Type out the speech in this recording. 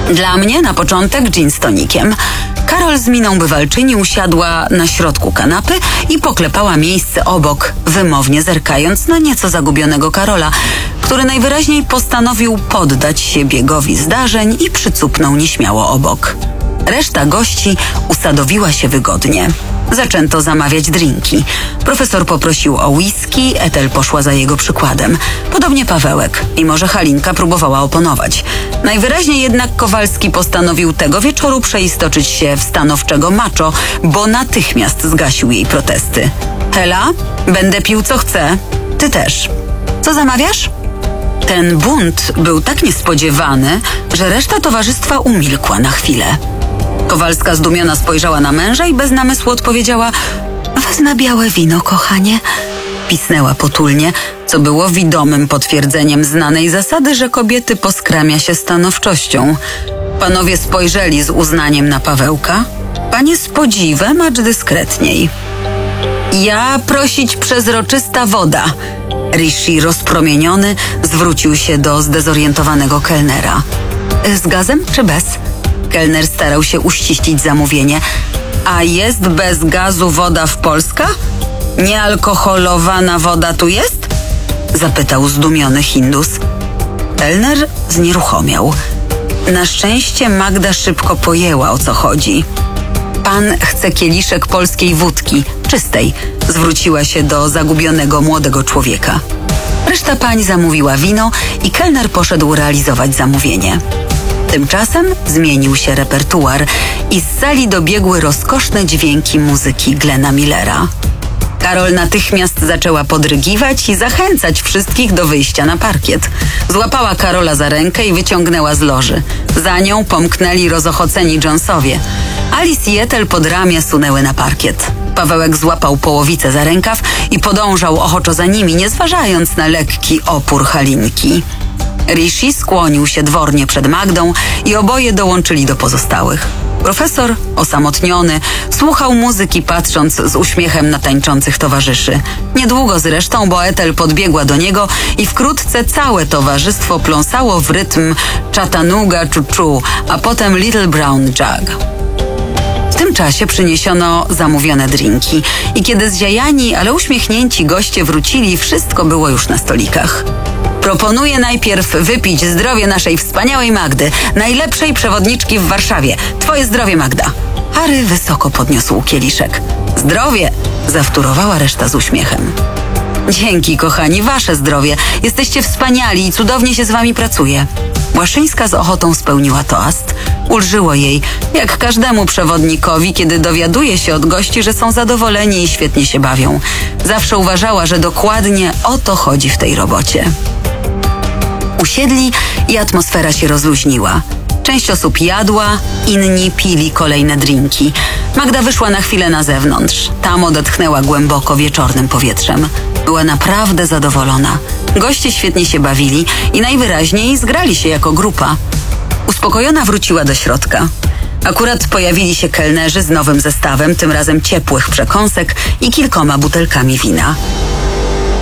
Dla mnie na początek gin z tonikiem. Karol z miną bywalczyni usiadła na środku kanapy i poklepała miejsce obok, wymownie zerkając na nieco zagubionego Karola, który najwyraźniej postanowił poddać się biegowi zdarzeń i przycupnął nieśmiało obok. Reszta gości usadowiła się wygodnie. Zaczęto zamawiać drinki. Profesor poprosił o whisky, Ethel poszła za jego przykładem. Podobnie Pawełek, mimo że Halinka próbowała oponować. Najwyraźniej jednak Kowalski postanowił tego wieczoru przeistoczyć się w stanowczego macho, bo natychmiast zgasił jej protesty. Hela, będę pił co chcę. Ty też. Co zamawiasz? Ten bunt był tak niespodziewany, że reszta towarzystwa umilkła na chwilę. Kowalska zdumiona spojrzała na męża i bez namysłu odpowiedziała: wezmę białe wino, kochanie. Pisnęła potulnie, co było widomym potwierdzeniem znanej zasady, że kobiety poskramia się stanowczością. Panowie spojrzeli z uznaniem na Pawełka, panie z podziwem, acz dyskretniej. Ja prosić przezroczysta woda. Rishi rozpromieniony zwrócił się do zdezorientowanego kelnera. Z gazem czy bez? Kelner starał się uściślić zamówienie. A jest bez gazu woda w Polska? Niealkoholowana woda tu jest? Zapytał zdumiony Hindus. Kelner znieruchomiał. Na szczęście Magda szybko pojęła, o co chodzi. Pan chce kieliszek polskiej wódki, czystej, zwróciła się do zagubionego młodego człowieka. Reszta pań zamówiła wino i kelner poszedł realizować zamówienie. Tymczasem zmienił się repertuar i z sali dobiegły rozkoszne dźwięki muzyki Glena Millera. Karol natychmiast zaczęła podrygiwać i zachęcać wszystkich do wyjścia na parkiet. Złapała Karola za rękę i wyciągnęła z loży. Za nią pomknęli rozochoceni Jonesowie. Alice i Ethel pod ramię sunęły na parkiet. Pawełek złapał połowicę za rękaw i podążał ochoczo za nimi, nie zważając na lekki opór Halinki. Rishi skłonił się dwornie przed Magdą i oboje dołączyli do pozostałych. Profesor, osamotniony, słuchał muzyki, patrząc z uśmiechem na tańczących towarzyszy. Niedługo zresztą, bo Ethel podbiegła do niego i wkrótce całe towarzystwo pląsało w rytm Chattanooga Choo-Choo, a potem Little Brown Jug. W tym czasie przyniesiono zamówione drinki i kiedy zziajani, ale uśmiechnięci goście wrócili, wszystko było już na stolikach. Proponuję najpierw wypić zdrowie naszej wspaniałej Magdy, najlepszej przewodniczki w Warszawie. Twoje zdrowie, Magda. Harry wysoko podniósł kieliszek. Zdrowie! Zawtórowała reszta z uśmiechem. Dzięki, kochani, wasze zdrowie. Jesteście wspaniali i cudownie się z wami pracuje. Łaszyńska z ochotą spełniła toast. Ulżyło jej, jak każdemu przewodnikowi, kiedy dowiaduje się od gości, że są zadowoleni i świetnie się bawią. Zawsze uważała, że dokładnie o to chodzi w tej robocie. Usiedli i atmosfera się rozluźniła. Część osób jadła, inni pili kolejne drinki. Magda wyszła na chwilę na zewnątrz. Tam odetchnęła głęboko wieczornym powietrzem. Była naprawdę zadowolona. Goście świetnie się bawili i najwyraźniej zgrali się jako grupa. Uspokojona wróciła do środka. Akurat pojawili się kelnerzy z nowym zestawem, tym razem ciepłych przekąsek i kilkoma butelkami wina.